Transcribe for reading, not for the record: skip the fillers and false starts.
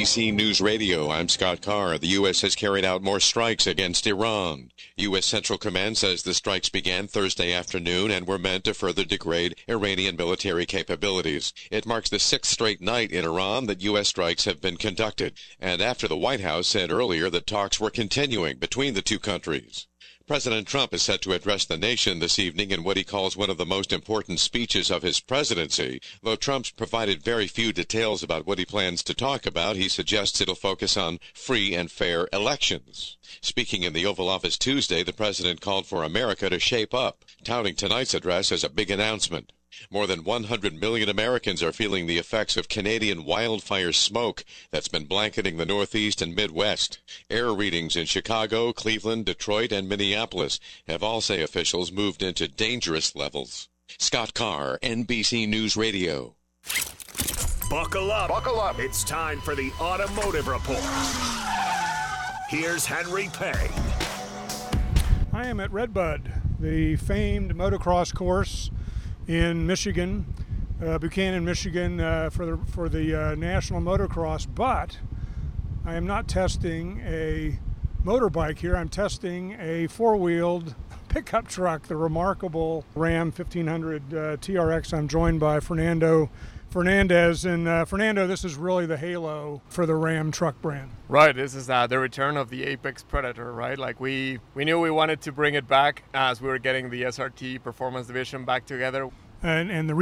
NBC News Radio, I'm Scott Carr. The U.S. has carried out more strikes against Iran. U.S. Central Command says the strikes began Thursday afternoon and were meant to further degrade Iranian military capabilities. It marks the sixth straight night in Iran that U.S. strikes have been conducted, and after the White House said earlier that talks were continuing between the two countries. President Trump is set to address the nation this evening in what he calls one of the most important speeches of his presidency. Though Trump's provided very few details about what he plans to talk about, he suggests it'll focus on free and fair elections. Speaking in the Oval Office Tuesday, the president called for America to shape up, touting tonight's address as a big announcement. More than 100 million Americans are feeling the effects of Canadian wildfire smoke that's been blanketing the Northeast and Midwest. Air readings in Chicago, Cleveland, Detroit, and Minneapolis have all, say officials, moved into dangerous levels. Scott Carr, NBC News Radio. Buckle up. Buckle up. It's time for the Automotive Report. Here's Henry Payne. I am at Redbud, the famed motocross course in Michigan, Buchanan, Michigan, for the National Motocross, but I am not testing a motorbike here. I'm testing a four-wheeled pickup truck, the remarkable Ram 1500 TRX. I'm joined by Fernando Fernandez, and Fernando, this is really the halo for the Ram truck brand. Right, this is the return of the Apex Predator, right? Like we knew we wanted to bring it back as we were getting the SRT Performance Division back together. And the